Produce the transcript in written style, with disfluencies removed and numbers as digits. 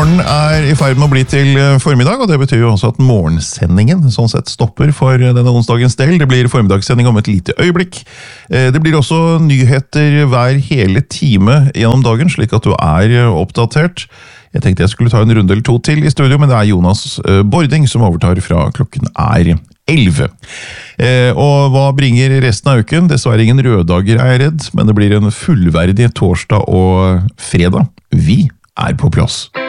Morgen I ferd med å bli til formiddag, og det betyr jo også at morgensendingen sånn sett stopper for denne onsdagens del. Det blir formiddagssending om et lite øyeblikk. Det blir også nyheter hver hele time gjennom dagen, slik at du oppdatert. Jeg tenkte jeg skulle ta en runde eller to til I studio, men det Jonas Bording som overtar fra klokken 11. Og hva bringer resten av uken? Dessverre ingen røddager jeg redd, men det blir en fullverdig torsdag og fredag. Vi på plass.